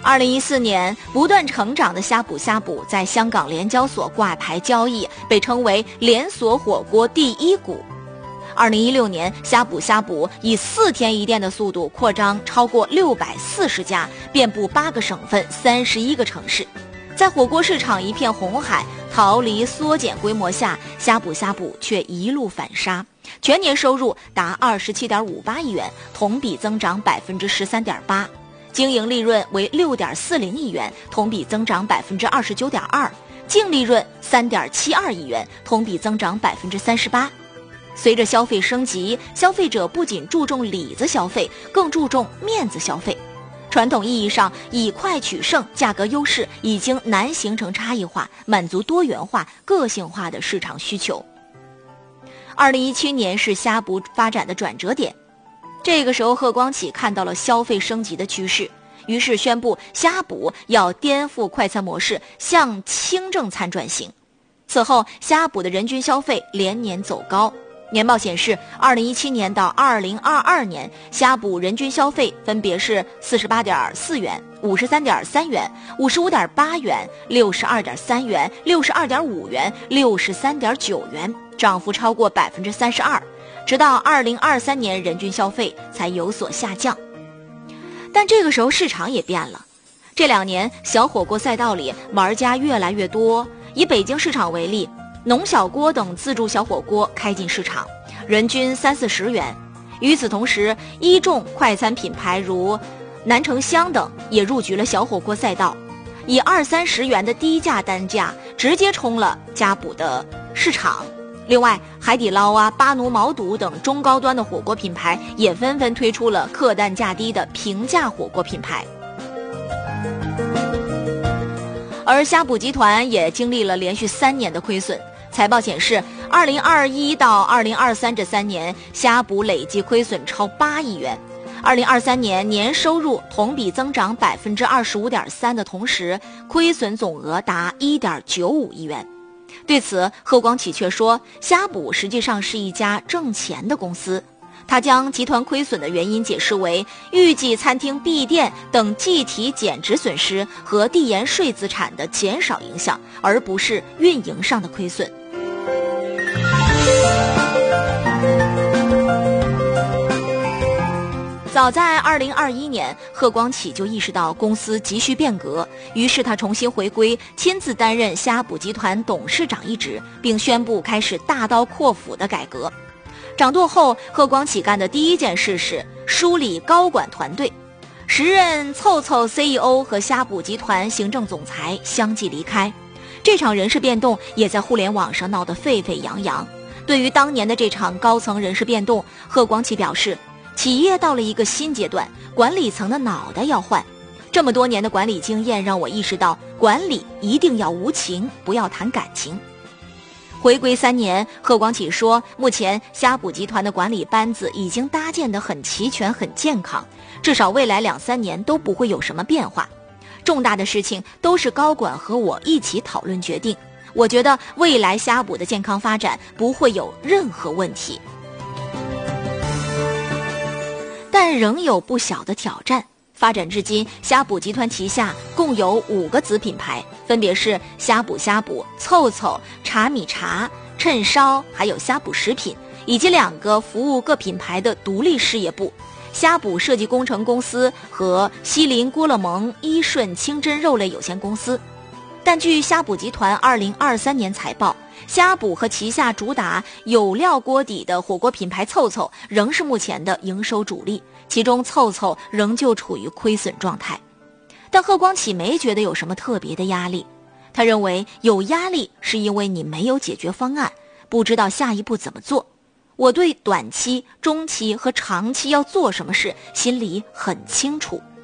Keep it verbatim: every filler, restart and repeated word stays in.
二零一四年，不断成长的呷哺呷哺在香港联交所挂牌交易，被称为连锁火锅第一股。二零一六年，呷哺呷哺以四天一店的速度扩张超过六百四十家，遍布八个省份、三十一个城市。在火锅市场一片红海、逃离缩减规模下，呷哺呷哺却一路反杀，全年收入达二十七点五八亿元，同比增长百分之十三点八。经营利润为六点四零亿元，同比增长百分之二十九点二，净利润三点七二亿元，同比增长百分之三十八。随着消费升级，消费者不仅注重里子消费，更注重面子消费。传统意义上以快取胜，价格优势已经难形成差异化，满足多元化、个性化的市场需求。二零一七年是呷哺发展的转折点。这个时候，贺光启看到了消费升级的趋势，于是宣布呷哺要颠覆快餐模式，向轻正餐转型。此后，呷哺的人均消费连年走高。年报显示，二零一七年到二零二二年，呷哺人均消费分别是四十八点四元、五十三点三元、五十五点八元、六十二点三元、六十二点五元、六十三点九元，涨幅超过百分之三十二。直到二零二三年，人均消费才有所下降。但这个时候市场也变了，这两年小火锅赛道里玩家越来越多。以北京市场为例，农小锅等自助小火锅开进市场，人均三四十元。与此同时，一众快餐品牌如南城香等也入局了小火锅赛道，以二三十元的低价单价直接冲了呷哺的市场。另外，海底捞啊、巴奴毛肚等中高端的火锅品牌也纷纷推出了客单价低的平价火锅品牌。而呷哺集团也经历了连续三年的亏损。财报显示，二零二一到二零二三这三年，呷哺累计亏损超八亿元。二零二三年年收入同比增长百分之二十五点三的同时，亏损总额达一点九五亿元。对此，贺光启却说，呷哺实际上是一家挣钱的公司。他将集团亏损的原因解释为预计餐厅闭店等计提减值损失和递延税资产的减少影响，而不是运营上的亏损。早在二零二一年，贺光启就意识到公司急需变革，于是他重新回归，亲自担任呷哺集团董事长一职，并宣布开始大刀阔斧的改革。掌舵后，贺光启干的第一件事是梳理高管团队。时任凑凑 C E O 和呷哺集团行政总裁相继离开，这场人事变动也在互联网上闹得沸沸扬扬。对于当年的这场高层人事变动，贺光启表示，企业到了一个新阶段，管理层的脑袋要换。这么多年的管理经验让我意识到，管理一定要无情，不要谈感情。回归三年，贺光启说，目前呷哺集团的管理班子已经搭建得很齐全、很健康，至少未来两三年都不会有什么变化。重大的事情都是高管和我一起讨论决定。我觉得未来呷哺的健康发展不会有任何问题。但仍有不小的挑战。发展至今，呷哺集团旗下共有五个子品牌，分别是呷哺呷哺、凑凑、茶米茶、趁烧，还有呷哺食品，以及两个服务各品牌的独立事业部，呷哺设计工程公司和西林郭勒盟伊顺清真肉类有限公司。但据呷哺集团二零二三年财报，呷哺和旗下主打有料锅底的火锅品牌凑凑仍是目前的营收主力，其中凑凑仍旧处于亏损状态。但贺光启没觉得有什么特别的压力，他认为有压力是因为你没有解决方案，不知道下一步怎么做。我对短期、中期和长期要做什么事心里很清楚。